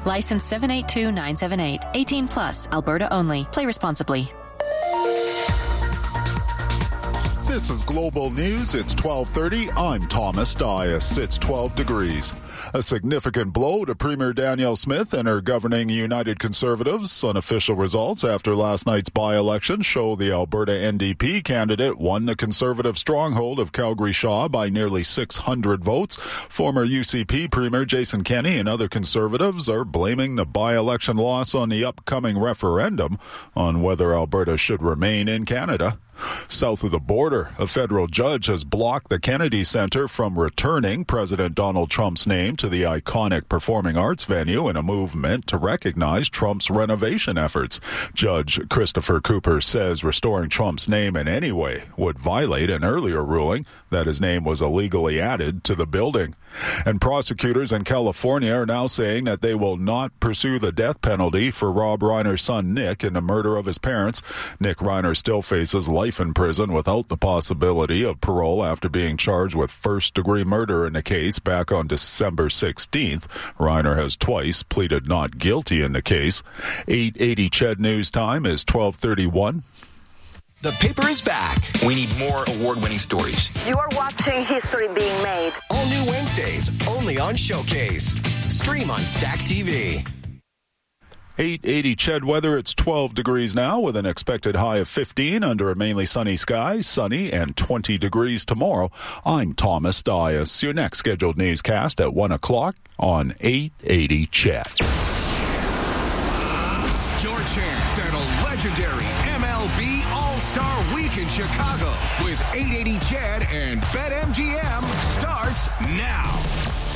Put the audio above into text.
License 782978. 18 plus. Alberta only. Play responsibly. This is Global News. It's 12:30. I'm Thomas Dias. It's 12 degrees. A significant blow to Premier Danielle Smith and her governing United Conservatives. Unofficial results after last night's by-election show the Alberta NDP candidate won the Conservative stronghold of Calgary Shaw by nearly 600 votes. Former UCP Premier Jason Kenney and other Conservatives are blaming the by-election loss on the upcoming referendum on whether Alberta should remain in Canada. South of the border, a federal judge has blocked the Kennedy Center from returning President Donald Trump's name to the iconic performing arts venue in a movement to recognize Trump's renovation efforts. Judge Christopher Cooper says restoring Trump's name in any way would violate an earlier ruling that his name was illegally added to the building. And prosecutors in California are now saying that they will not pursue the death penalty for Rob Reiner's son Nick in the murder of his parents. Nick Reiner still faces life in prison without the possibility of parole after being charged with first-degree murder in the case back on December 16th. Reiner has twice pleaded not guilty in the case. 8:80 CHED News Time is 12:31. The paper is back. We need more award-winning stories. You are watching history being made. All new Wednesdays, only on Showcase. Stream on Stack TV. 8:80 CHED weather. It's 12 degrees now with an expected high of 15 under a mainly sunny sky, sunny and 20 degrees tomorrow. I'm Thomas Dias. Your next scheduled newscast at 1 o'clock on 8:80 CHED. Your chance at a legendary MLB All-Star Week in Chicago with 880 CHED and BetMGM starts now.